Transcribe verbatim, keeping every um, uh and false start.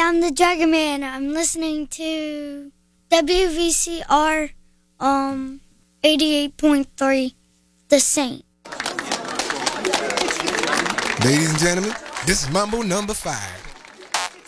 I'm the Dragon Man. I'm listening to W V C R um eighty-eight point three, The Saint. Ladies and gentlemen, this is Mambo number five.